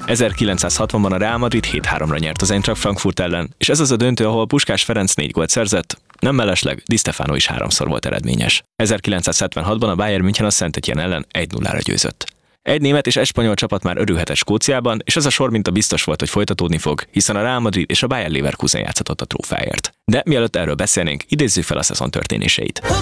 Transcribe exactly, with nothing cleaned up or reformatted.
ezerkilencszázhatvanban a Real Madrid hét háromra nyert az Eintracht Frankfurt ellen, és ez az a döntő, ahol Puskás Ferenc négy gólt szerzett, nem mellesleg Di Stefano is háromszor volt eredményes. ezerkilencszázhetvenhatban a Bayern München a Saint-Étienne ellen egy nullára győzött. Egy német és egy spanyol csapat már örülhetett Skóciában, és ez a sor minta biztos volt, hogy folytatódni fog, hiszen a Real Madrid és a Bayer Leverkusen játszhatott a trófeáért. De mielőtt erről beszélnénk, idézzük fel a szezon történéseit.